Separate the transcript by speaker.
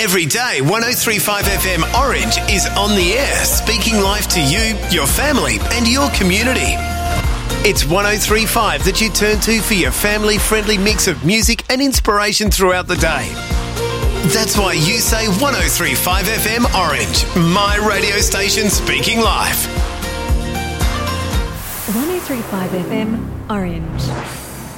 Speaker 1: Every day, 103.5 FM Orange is on the air, speaking life to you, your family and your community. It's 103.5 that you turn to for your family-friendly mix of music and inspiration throughout the day. That's why you say 103.5 FM Orange, my radio station speaking life.
Speaker 2: 103.5 FM Orange.